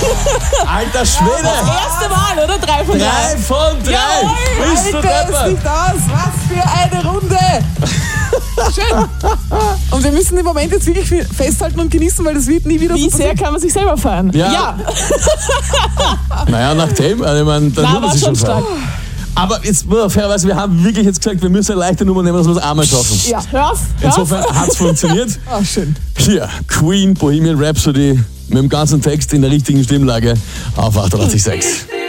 Alter Schwede! Das erste Mal, oder? 3 von 3. 3 von 3! Jawohl, Bist du Alter, ist deppert? nicht aus. Was für eine Runde. Schön. Und wir müssen den Moment jetzt wirklich festhalten und genießen, weil das wird nie wieder Wie so sehr passieren. kann man sich selber feiern? Ja. Naja, nachdem, also ich meine, dann Na, würde war sich schon schon stark. feiern. Aber jetzt, fairerweise, wir haben wirklich jetzt gesagt, wir müssen eine leichte Nummer nehmen, dass wir das einmal schaffen. Ja. Hör auf. Insofern hat es funktioniert. Ah, schön. Hier, Queen, Bohemian Rhapsody mit dem ganzen Text in der richtigen Stimmlage auf 88.6.